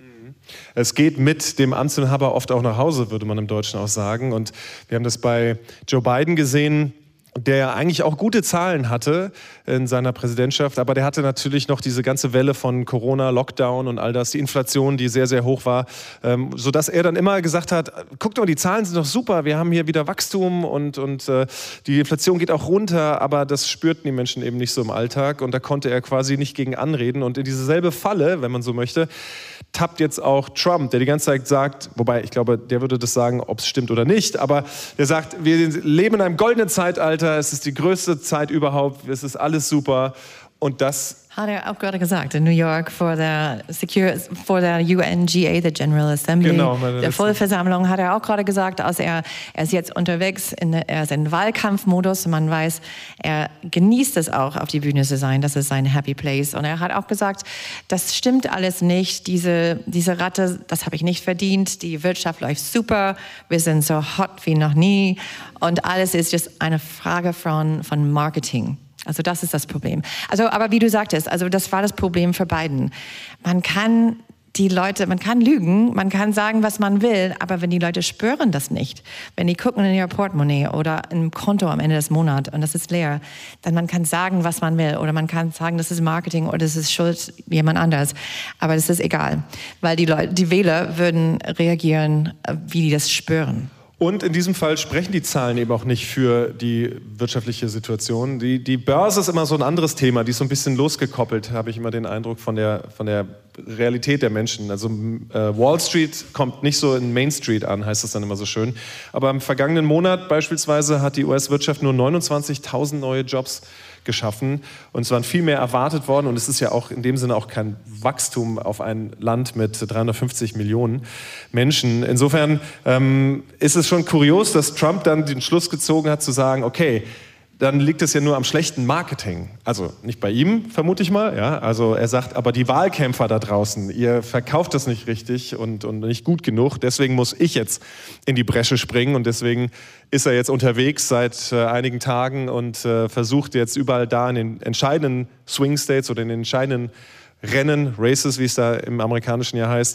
Es geht mit dem Amtsinhaber oft auch nach Hause, würde man im Deutschen auch sagen. Und wir haben das bei Joe Biden gesehen, der ja eigentlich auch gute Zahlen hatte in seiner Präsidentschaft, aber der hatte natürlich noch diese ganze Welle von Corona, Lockdown und all das, die Inflation, die sehr, sehr hoch war, ähm, sodass er dann immer gesagt hat, guckt doch, die Zahlen sind doch super, wir haben hier wieder Wachstum und, und äh, die Inflation geht auch runter, aber das spürten die Menschen eben nicht so im Alltag und da konnte er quasi nicht gegen anreden und in diese selbe Falle, wenn man so möchte, tappt jetzt auch Trump, der die ganze Zeit sagt, wobei ich glaube, der würde das sagen, ob es stimmt oder nicht, aber der sagt, wir leben in einem goldenen Zeitalter, es ist die größte Zeit überhaupt, es ist alles super und das hat er auch gerade gesagt, in New York vor der, Secure, vor der U N G A, der General Assembly, genau, der Vollversammlung, hat er auch gerade gesagt, als er, er ist jetzt unterwegs, in, er ist in Wahlkampfmodus, man weiß, er genießt es auch, auf die Bühne zu sein, das ist sein Happy Place. Und er hat auch gesagt, das stimmt alles nicht, diese, diese Ratte, das habe ich nicht verdient, die Wirtschaft läuft super, wir sind so hot wie noch nie und alles ist just eine Frage von, von Marketing. Also das ist das Problem. Also, aber wie du sagtest, also das war das Problem für Biden. Man kann die Leute, man kann lügen, man kann sagen, was man will, aber wenn die Leute spüren das nicht, wenn die gucken in ihr Portemonnaie oder im Konto am Ende des Monats und das ist leer, dann man kann sagen, was man will oder man kann sagen, das ist Marketing oder das ist Schuld jemand anders. Aber das ist egal, weil die Leute, die Wähler würden reagieren, wie die das spüren. Und in diesem Fall sprechen die Zahlen eben auch nicht für die wirtschaftliche Situation. Die, die Börse ist immer so ein anderes Thema, die ist so ein bisschen losgekoppelt, habe ich immer den Eindruck, von der, von der Realität der Menschen. Also äh, Wall Street kommt nicht so in Main Street an, heißt es dann immer so schön. Aber im vergangenen Monat beispielsweise hat die U S-Wirtschaft nur neunundzwanzigtausend neue Jobs geschaffen und es waren viel mehr erwartet worden und es ist ja auch in dem Sinne auch kein Wachstum auf ein Land mit dreihundertfünfzig Millionen Menschen. Insofern ähm, ist es schon kurios, dass Trump dann den Schluss gezogen hat zu sagen, okay, dann liegt es ja nur am schlechten Marketing. Also nicht bei ihm, vermute ich mal. Ja? Also er sagt, aber die Wahlkämpfer da draußen, ihr verkauft das nicht richtig und, und nicht gut genug. Deswegen muss ich jetzt in die Bresche springen und deswegen ist er jetzt unterwegs seit äh, einigen Tagen und äh, versucht jetzt überall da in den entscheidenden Swing States oder in den entscheidenden Rennen, Races, wie es da im amerikanischen Jahr heißt,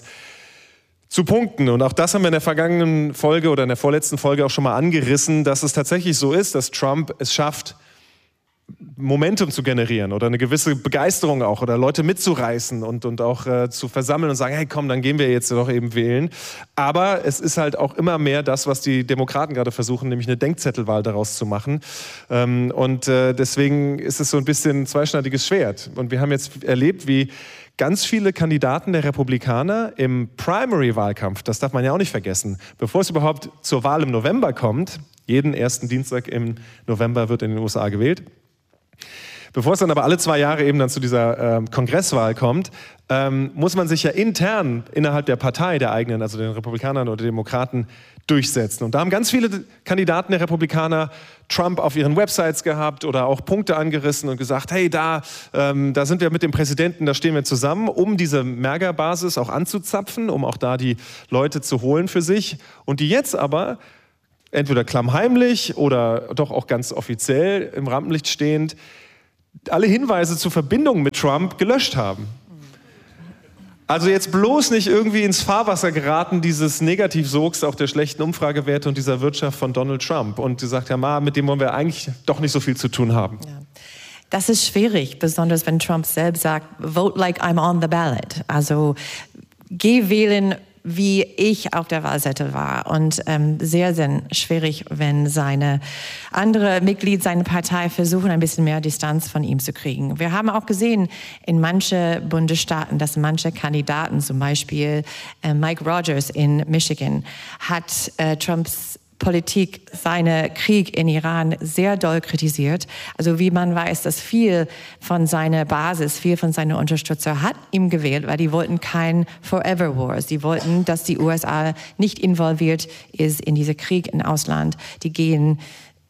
zu punkten. Und auch das haben wir in der vergangenen Folge oder in der vorletzten Folge auch schon mal angerissen, dass es tatsächlich so ist, dass Trump es schafft, Momentum zu generieren oder eine gewisse Begeisterung auch oder Leute mitzureißen und, und auch äh, zu versammeln und sagen, hey komm, dann gehen wir jetzt doch eben wählen. Aber es ist halt auch immer mehr das, was die Demokraten gerade versuchen, nämlich eine Denkzettelwahl daraus zu machen. Ähm, und äh, deswegen ist es so ein bisschen ein zweischneidiges Schwert. Und wir haben jetzt erlebt, wie ganz viele Kandidaten der Republikaner im Primary-Wahlkampf, das darf man ja auch nicht vergessen, bevor es überhaupt zur Wahl im November kommt, Jeden ersten Dienstag im November wird in den U S A gewählt. Bevor es dann aber alle zwei Jahre eben dann zu dieser ähm, Kongresswahl kommt, ähm, muss man sich ja intern innerhalb der Partei der eigenen, also den Republikanern oder Demokraten, durchsetzen. Und da haben ganz viele Kandidaten der Republikaner Trump auf ihren Websites gehabt oder auch Punkte angerissen und gesagt, hey, da, ähm, da sind wir mit dem Präsidenten, da stehen wir zusammen, um diese MAGA-Basis auch anzuzapfen, um auch da die Leute zu holen für sich. Und die jetzt aber, entweder klammheimlich oder doch auch ganz offiziell im Rampenlicht stehend, alle Hinweise zur Verbindung mit Trump gelöscht haben. Also jetzt bloß nicht irgendwie ins Fahrwasser geraten, dieses Negativsogs auch der schlechten Umfragewerte und dieser Wirtschaft von Donald Trump. Und gesagt haben, ah, mit dem wollen wir eigentlich doch nicht so viel zu tun haben. Ja. Das ist schwierig, besonders wenn Trump selbst sagt, vote like I'm on the ballot. Also geh wählen, wie ich auf der Wahlseite war. Und ähm, sehr, sehr schwierig, wenn seine andere Mitglieder seiner Partei versuchen, ein bisschen mehr Distanz von ihm zu kriegen. Wir haben auch gesehen in manchen Bundesstaaten, dass manche Kandidaten, zum Beispiel äh, Mike Rogers in Michigan, hat äh, Trumps Politik, seinen Krieg in Iran sehr doll kritisiert. Also wie man weiß, dass viel von seiner Basis, viel von seinen Unterstützern hat ihm gewählt, weil die wollten kein Forever Wars. Die wollten, dass die U S A nicht involviert ist in diesen Krieg im Ausland. Die gehen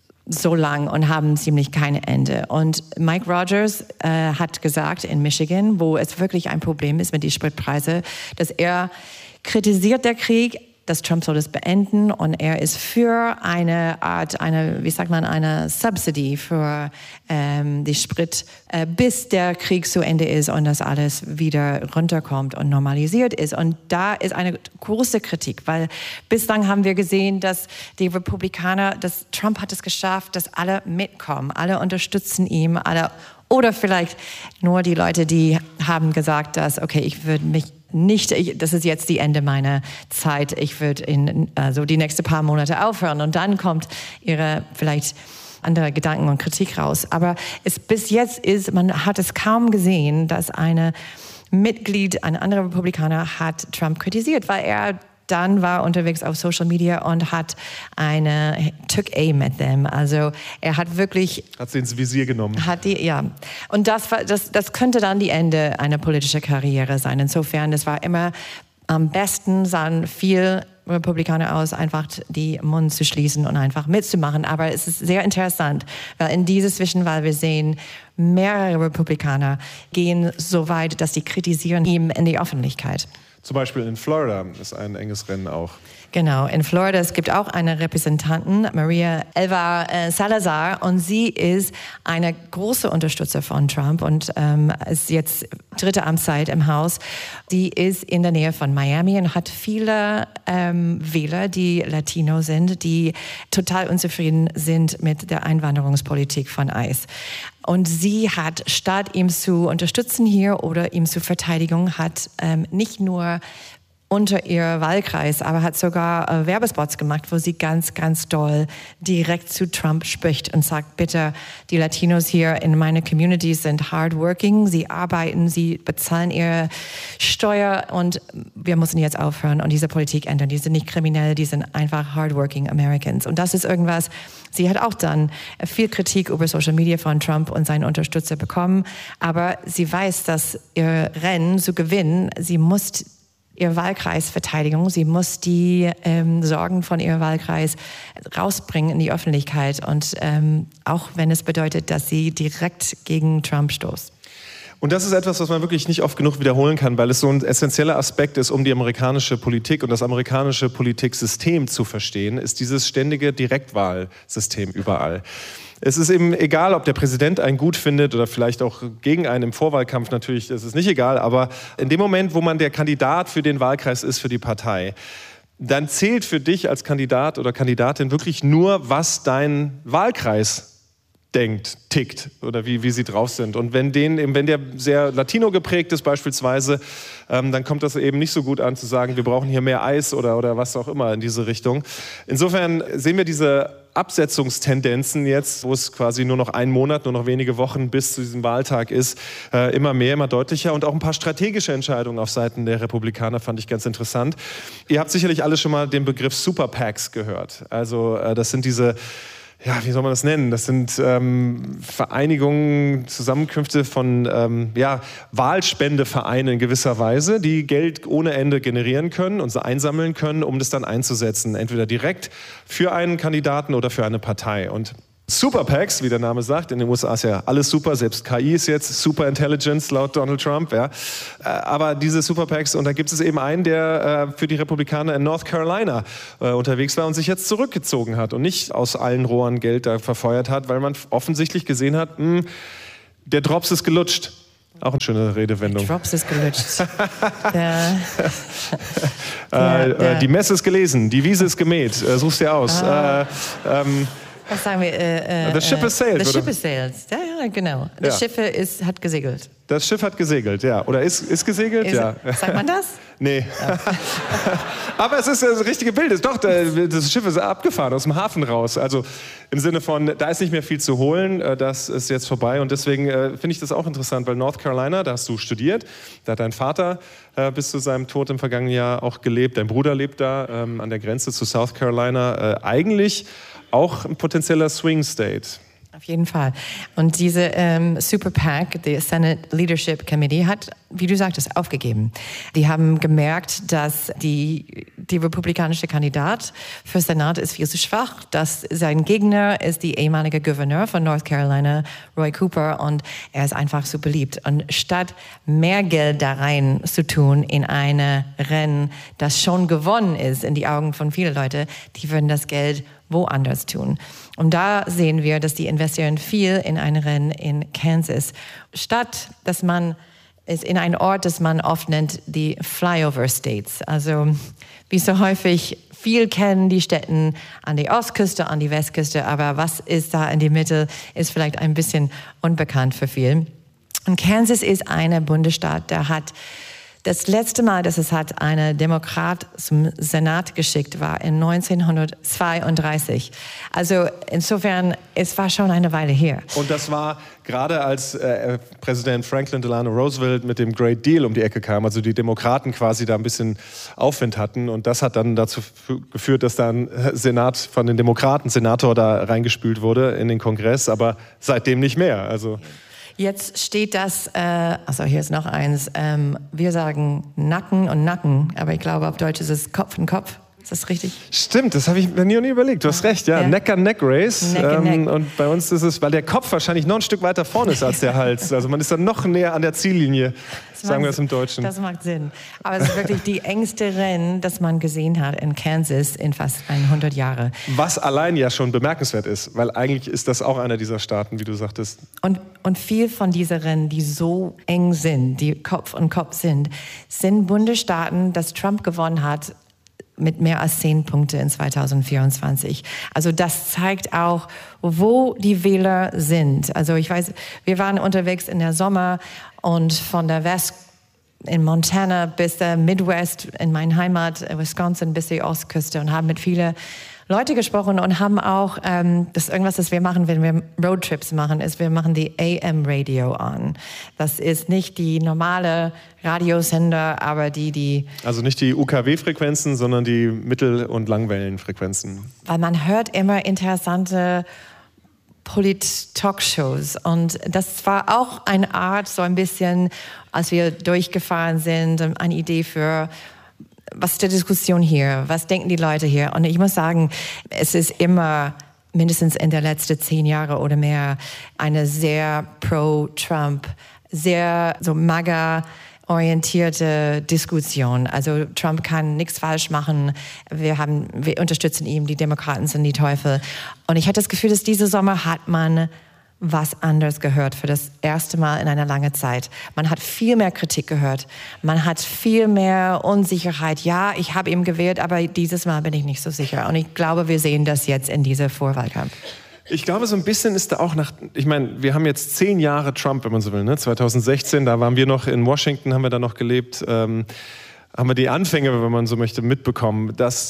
so lang und haben ziemlich kein Ende. Und Mike Rogers äh, hat gesagt in Michigan, wo es wirklich ein Problem ist mit den Spritpreisen, dass er kritisiert der Krieg, dass Trump soll das beenden und er ist für eine Art, eine, wie sagt man, eine Subsidy für ähm, die Sprit, äh, bis der Krieg zu Ende ist und das alles wieder runterkommt und normalisiert ist. Und da ist eine große Kritik, weil bislang haben wir gesehen, dass die Republikaner, dass Trump hat es geschafft, dass alle mitkommen, alle unterstützen ihn, alle oder vielleicht nur die Leute, die haben gesagt, dass, okay, ich würde mich nicht, ich, das ist jetzt die Ende meiner Zeit, ich würde in also die nächsten paar Monate aufhören und dann kommt ihre vielleicht andere Gedanken und Kritik raus. Aber es bis jetzt ist, man hat es kaum gesehen, dass eine Mitglied, ein anderer Republikaner hat Trump kritisiert, weil er dann war unterwegs auf Social Media und hat eine took aim at them. Also er hat wirklich hat sie ins Visier genommen. Hat die ja. Und das war das das könnte dann die Ende einer politischen Karriere sein. Insofern, das war immer am besten, sahen viel Republikaner aus, einfach die Mund zu schließen und einfach mitzumachen. Aber es ist sehr interessant, weil in dieser Zwischenwahl wir sehen, mehrere Republikaner gehen so weit, dass sie kritisieren ihn in die Öffentlichkeit. Zum Beispiel in Florida ist ein enges Rennen auch. Genau, in Florida, es gibt auch eine Repräsentantin, Maria Elva äh, Salazar, und sie ist eine große Unterstützer von Trump und ähm, ist jetzt dritte Amtszeit im Haus. Sie ist in der Nähe von Miami und hat viele ähm, Wähler, die Latino sind, die total unzufrieden sind mit der Einwanderungspolitik von ICE. Und sie hat, statt ihm zu unterstützen hier oder ihm zur Verteidigung, hat ähm, nicht nur unter ihr Wahlkreis, aber hat sogar äh, Werbespots gemacht, wo sie ganz, ganz doll direkt zu Trump spricht und sagt, bitte, die Latinos hier in meiner Community sind hardworking, sie arbeiten, sie bezahlen ihre Steuer und wir müssen jetzt aufhören und diese Politik ändern. Die sind nicht kriminell, die sind einfach hardworking Americans. Und das ist irgendwas, sie hat auch dann viel Kritik über Social Media von Trump und seinen Unterstützer bekommen, aber sie weiß, dass ihr Rennen zu gewinnen, sie muss ihr Wahlkreis Verteidigung. Sie muss die ähm, Sorgen von ihrem Wahlkreis rausbringen in die Öffentlichkeit. Und ähm, auch wenn es bedeutet, dass sie direkt gegen Trump stoßt. Und das ist etwas, was man wirklich nicht oft genug wiederholen kann, weil es so ein essentieller Aspekt ist, um die amerikanische Politik und das amerikanische Politiksystem zu verstehen, ist dieses ständige Direktwahlsystem überall. Es ist eben egal, ob der Präsident einen gut findet oder vielleicht auch gegen einen im Vorwahlkampf, natürlich, das ist nicht egal, aber in dem Moment, wo man der Kandidat für den Wahlkreis ist, für die Partei, dann zählt für dich als Kandidat oder Kandidatin wirklich nur, was dein Wahlkreis denkt, tickt oder wie, wie sie drauf sind. Und wenn, den, eben, wenn der sehr Latino geprägt ist beispielsweise, ähm, dann kommt das eben nicht so gut an zu sagen, wir brauchen hier mehr Eis oder, oder was auch immer in diese Richtung. Insofern sehen wir diese Absetzungstendenzen jetzt, wo es quasi nur noch einen Monat, nur noch wenige Wochen bis zu diesem Wahltag ist, äh, immer mehr, immer deutlicher. Und auch ein paar strategische Entscheidungen auf Seiten der Republikaner fand ich ganz interessant. Ihr habt sicherlich alle schon mal den Begriff Super PACs gehört. Also äh, das sind diese, ja, wie soll man das nennen? Das sind ähm, Vereinigungen, Zusammenkünfte von ähm, ja, Wahlspendevereinen in gewisser Weise, die Geld ohne Ende generieren können und so einsammeln können, um das dann einzusetzen, entweder direkt für einen Kandidaten oder für eine Partei. Und Super PACs, wie der Name sagt, in den U S A ist ja alles super, selbst K I ist jetzt Super Intelligence laut Donald Trump. Ja. Aber diese Super PACs, und da gibt es eben einen, der für die Republikaner in North Carolina unterwegs war und sich jetzt zurückgezogen hat und nicht aus allen Rohren Geld da verfeuert hat, weil man offensichtlich gesehen hat, mh, der Drops ist gelutscht. Auch eine schöne Redewendung. Der Drops ist gelutscht. der, der, der. Die Messe ist gelesen, die Wiese ist gemäht. Such's dir aus. Ah. Äh, ähm, Was sagen wir? Äh, äh, the ship is sailed. The ship is sailed. Ja, ja, genau. Das ja. Schiff ist, hat gesegelt. Das Schiff hat gesegelt, ja. Oder ist, ist gesegelt, ist, ja. Sagt man das? Nee. Ja. Aber es ist das richtige Bild. Doch, das Schiff ist abgefahren, aus dem Hafen raus. Also im Sinne von, da ist nicht mehr viel zu holen. Das ist jetzt vorbei. Und deswegen finde ich das auch interessant, weil North Carolina, da hast du studiert. Da hat dein Vater bis zu seinem Tod im vergangenen Jahr auch gelebt. Dein Bruder lebt da ähm, an der Grenze zu South Carolina. Äh, eigentlich auch ein potenzieller Swing State. Auf jeden Fall. Und diese ähm, Super PAC, die Senate Leadership Committee, hat, wie du sagtest, aufgegeben. Die haben gemerkt, dass die, die republikanische Kandidat für Senat ist viel zu schwach, dass sein Gegner ist die ehemalige Gouverneur von North Carolina, Roy Cooper, und er ist einfach so beliebt. Und statt mehr Geld da rein zu tun in ein Rennen, das schon gewonnen ist in die Augen von vielen Leuten, die würden das Geld woanders tun. Und da sehen wir, dass die investieren viel in ein Rennen in Kansas, statt dass man es in einen Ort, das man oft nennt, die Flyover States. Also wie so häufig, viel kennen die Städte an die Ostküste, an die Westküste, aber was ist da in der Mitte, ist vielleicht ein bisschen unbekannt für viele. Und Kansas ist ein Bundesstaat, der hat das letzte Mal, dass es hat eine Demokrat zum Senat geschickt, war in neunzehnhundertzweiunddreißig. Also insofern, es war schon eine Weile her. Und das war gerade als äh, Präsident Franklin Delano Roosevelt mit dem Great Deal um die Ecke kam, also die Demokraten quasi da ein bisschen Aufwind hatten. Und das hat dann dazu geführt, dass da ein Senat von den Demokraten, Senator da reingespült wurde in den Kongress, aber seitdem nicht mehr. Also Jetzt steht das, äh, also hier ist noch eins, ähm, wir sagen Nacken und Nacken, aber ich glaube auf Deutsch ist es Kopf und Kopf. Ist das richtig? Stimmt, das habe ich mir nie, nie überlegt. Du hast recht, ja. ja. Neck-an-Neck-Race. Neck an ähm, neck. Und bei uns ist es, weil der Kopf wahrscheinlich noch ein Stück weiter vorne ist als der Hals. Also man ist dann noch näher an der Ziellinie, das sagen wir das im Deutschen. Das macht Sinn. Aber es ist wirklich die engste Rennen, das man gesehen hat in Kansas in fast hundert Jahren. Was allein ja schon bemerkenswert ist, weil eigentlich ist das auch einer dieser Staaten, wie du sagtest. Und, und viel von diesen Rennen, die so eng sind, die Kopf und Kopf sind, sind Bundesstaaten, dass Trump gewonnen hat, mit mehr als zehn Punkte in zweitausendvierundzwanzig. Also das zeigt auch, wo die Wähler sind. Also ich weiß, wir waren unterwegs in der Sommer und von der West in Montana bis der Midwest in meine Heimat, Wisconsin, bis die Ostküste und haben mit vielen Leute gesprochen und haben auch, ähm, das ist irgendwas, das wir machen, wenn wir Roadtrips machen, ist, wir machen die A M-Radio an. Das ist nicht die normale Radiosender, aber die, die... Also nicht die U K W-Frequenzen, sondern die Mittel- und Langwellenfrequenzen. Weil man hört immer interessante Polit-Talkshows und das war auch eine Art, so ein bisschen, als wir durchgefahren sind, eine Idee für... Was ist die Diskussion hier? Was denken die Leute hier? Und ich muss sagen, es ist immer, mindestens in den letzten zehn Jahren oder mehr, eine sehr pro-Trump, sehr so MAGA-orientierte Diskussion. Also Trump kann nichts falsch machen. Wir haben, wir unterstützen ihn. Die Demokraten sind die Teufel. Und ich hatte das Gefühl, dass diese Sommer hat man was anderes gehört für das erste Mal in einer langen Zeit. Man hat viel mehr Kritik gehört. Man hat viel mehr Unsicherheit. Ja, ich habe ihn gewählt, aber dieses Mal bin ich nicht so sicher. Und ich glaube, wir sehen das jetzt in dieser Vorwahlkampf. Ich glaube, so ein bisschen ist da auch nach, ich meine, wir haben jetzt zehn Jahre Trump, wenn man so will, ne? zweitausendsechzehn, da waren wir noch in Washington, haben wir da noch gelebt, ähm, haben wir die Anfänge, wenn man so möchte, mitbekommen, dass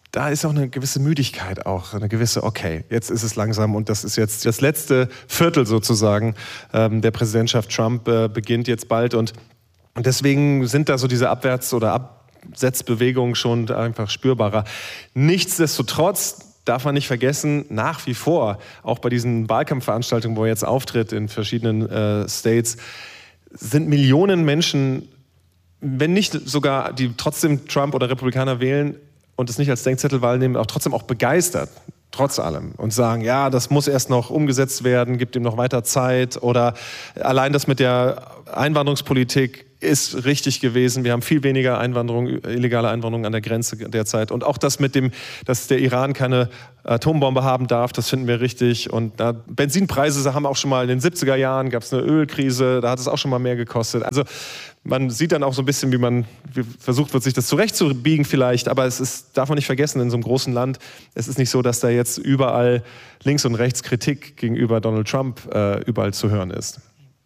da ist auch eine gewisse Müdigkeit auch, eine gewisse, okay, jetzt ist es langsam und das ist jetzt das letzte Viertel sozusagen ähm, der Präsidentschaft Trump äh, beginnt jetzt bald und, und deswegen sind da so diese Abwärts- oder Absetzbewegungen schon einfach spürbarer. Nichtsdestotrotz darf man nicht vergessen, nach wie vor, auch bei diesen Wahlkampfveranstaltungen, wo er jetzt auftritt in verschiedenen äh, States, sind Millionen Menschen, wenn nicht sogar, die trotzdem Trump oder Republikaner wählen, und es nicht als Denkzettel wahrnehmen, auch trotzdem auch begeistert, trotz allem. Und sagen, ja, das muss erst noch umgesetzt werden, gibt ihm noch weiter Zeit. Oder allein das mit der Einwanderungspolitik ist richtig gewesen. Wir haben viel weniger Einwanderung, illegale Einwanderung an der Grenze derzeit. Und auch das mit dem, dass der Iran keine Atombombe haben darf, das finden wir richtig. Und da, Benzinpreise haben auch schon mal in den siebziger Jahren, gab es eine Ölkrise, da hat es auch schon mal mehr gekostet. Also man sieht dann auch so ein bisschen, wie man wie versucht wird, sich das zurechtzubiegen vielleicht. Aber es ist, darf man nicht vergessen, in so einem großen Land, es ist nicht so, dass da jetzt überall links und rechts Kritik gegenüber Donald Trump äh, überall zu hören ist.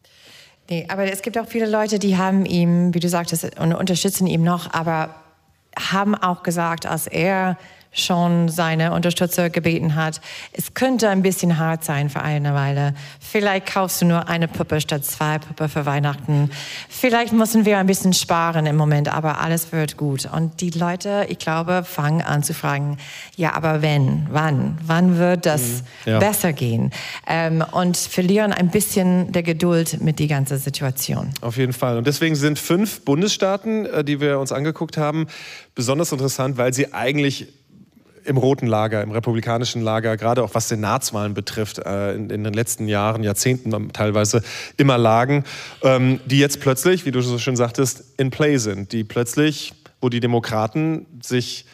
Nee, aber es gibt auch viele Leute, die haben ihm, wie du sagtest, und unterstützen ihn noch, aber haben auch gesagt, als er schon seine Unterstützer gebeten hat, es könnte ein bisschen hart sein für eine Weile. Vielleicht kaufst du nur eine Puppe statt zwei Puppe für Weihnachten. Vielleicht müssen wir ein bisschen sparen im Moment, aber alles wird gut. Und die Leute, ich glaube, fangen an zu fragen, ja, aber wenn, wann? Wann wird das mhm, ja. besser gehen? Ähm, und verlieren ein bisschen der Geduld mit die ganze Situation. Auf jeden Fall. Und deswegen sind fünf Bundesstaaten, die wir uns angeguckt haben, besonders interessant, weil sie eigentlich im roten Lager, im republikanischen Lager, gerade auch was Senatswahlen betrifft, äh, in, in den letzten Jahren, Jahrzehnten teilweise immer lagen, ähm, die jetzt plötzlich, wie du so schön sagtest, in play sind. Die plötzlich, wo die Demokraten sich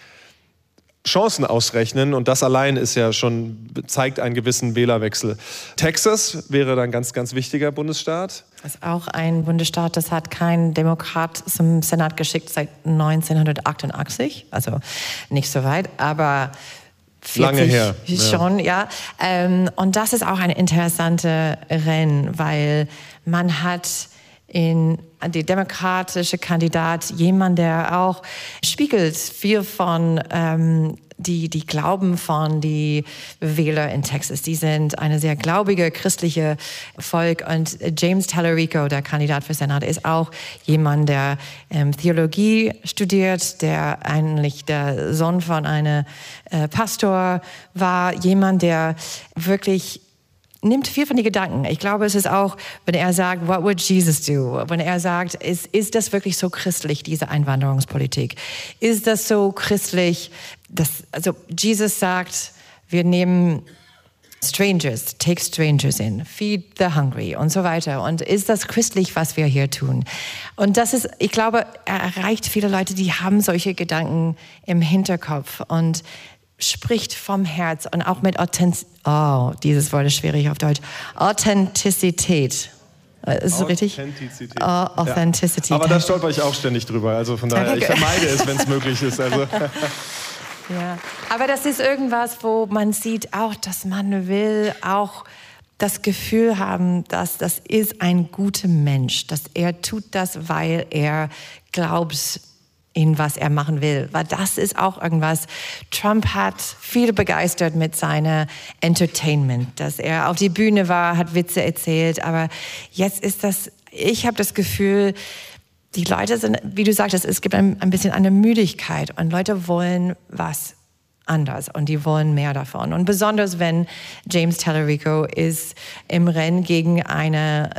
Chancen ausrechnen und das allein ist ja schon, zeigt einen gewissen Wählerwechsel. Texas wäre dann ein ganz, ganz wichtiger Bundesstaat. Das ist auch ein Bundesstaat, das hat kein Demokrat zum Senat geschickt seit neunzehnhundertachtundachtzig, also nicht so weit, aber vierzig lange her. Schon, ja. ja. Und das ist auch ein interessantes Rennen, weil man hat in der demokratische Kandidat jemand, der auch spiegelt viel von ähm, die die Glauben von die Wähler in Texas. Die sind eine sehr glaubige christliche Volk und James Tallarico, der Kandidat für Senat, ist auch jemand, der ähm, Theologie studiert, der eigentlich der Sohn von einem äh, Pastor war, jemand, der wirklich nimmt viel von den Gedanken. Ich glaube, es ist auch, wenn er sagt, what would Jesus do? Wenn er sagt, ist, ist das wirklich so christlich, diese Einwanderungspolitik? Ist das so christlich, dass, also Jesus sagt, wir nehmen Strangers, take strangers in, feed the hungry und so weiter. Und ist das christlich, was wir hier tun? Und das ist, ich glaube, er erreicht viele Leute, die haben solche Gedanken im Hinterkopf und spricht vom Herz und auch mit Authentizität. Oh, dieses Wort ist schwierig auf Deutsch. Authentizität. Ist es richtig? Authentizität. Oh, Authenticity. Ja. Aber da stolper ich auch ständig drüber. Also von daher, ich vermeide es, wenn es möglich ist. Also. Ja. Aber das ist irgendwas, wo man sieht auch, dass man will auch das Gefühl haben, dass das ist ein guter Mensch, dass er tut das, weil er glaubt in was er machen will, weil das ist auch irgendwas. Trump hat viele begeistert mit seiner Entertainment, dass er auf die Bühne war, hat Witze erzählt, aber jetzt ist das, ich habe das Gefühl, die Leute sind, wie du sagtest, es gibt ein, ein bisschen eine Müdigkeit und Leute wollen was anders und die wollen mehr davon. Und besonders wenn James Tallarico ist im Rennen gegen eine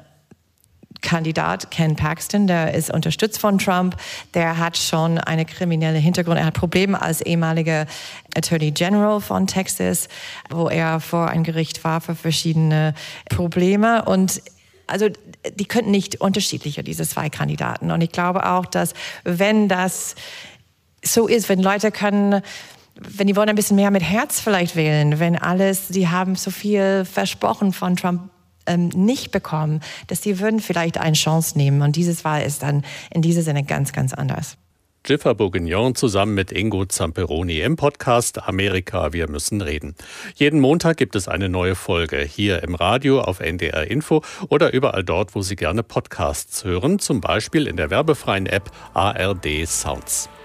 Kandidat, Ken Paxton, der ist unterstützt von Trump, der hat schon eine kriminelle Hintergrund, er hat Probleme als ehemaliger Attorney General von Texas, wo er vor ein Gericht war für verschiedene Probleme und also die könnten nicht unterschiedlicher, diese zwei Kandidaten. Und ich glaube auch, dass wenn das so ist, wenn Leute können, wenn die wollen ein bisschen mehr mit Herz vielleicht wählen, wenn alles, die haben so viel versprochen von Trump, nicht bekommen, dass die würden vielleicht eine Chance nehmen. Und dieses Wahl ist dann in diesem Sinne ganz, ganz anders. Jennifer Bourguignon zusammen mit Ingo Zamperoni im Podcast Amerika, wir müssen reden. Jeden Montag gibt es eine neue Folge hier im Radio auf N D R Info oder überall dort, wo Sie gerne Podcasts hören, zum Beispiel in der werbefreien App A R D Sounds.